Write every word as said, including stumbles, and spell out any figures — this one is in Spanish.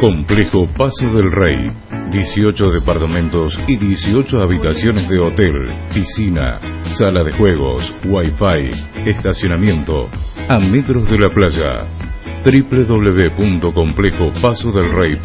Complejo Paso del Rey, dieciocho departamentos y dieciocho habitaciones de hotel, piscina, sala de juegos, wifi, estacionamiento, a metros de la playa. doble u doble u doble u punto complejo paso del rey